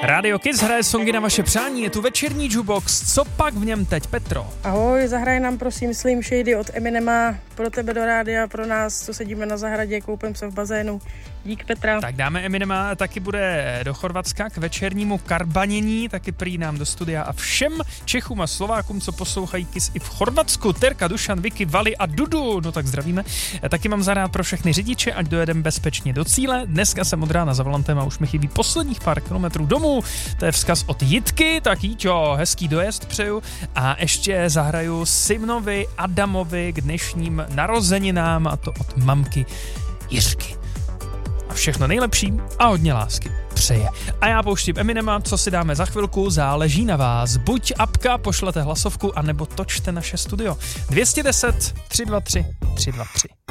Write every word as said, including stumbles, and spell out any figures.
Radio Kiss hraje songy na vaše přání, je tu večerní jukebox, co pak v něm teď, Petro? Ahoj, zahraj nám prosím Slim Shady od Eminema, pro tebe do rádia, pro nás, co sedíme na zahradě, koupím se v bazénu. Dík, Petra. Tak dáme Eminema, taky bude do Chorvatska k večernímu karbanění, taky prý nám do studia a všem Čechům a Slovákům, co poslouchají Kiss i v Chorvatsku, Terka, Dušan, Vicky, Vali a Dudu, no tak zdravíme. Taky mám zahrát pro všechny řidiče, ať dojedem bezpečně do cíle. Dneska jsem od rána za volantem a už mi chybí posledních pár kilometrů domů. To je vzkaz od Jitky, tak Jíťo, hezký dojezd přeju. A ještě zahraju Simnovi Adamovi k dnešním narozeninám, a to od mamky Jiřky. A všechno nejlepší a hodně lásky přeje. A já pouštím Eminema, co si dáme za chvilku, záleží na vás. Buď apka, pošlete hlasovku, anebo točte naše studio. dvě stě deset tři dva tři tři dva tři.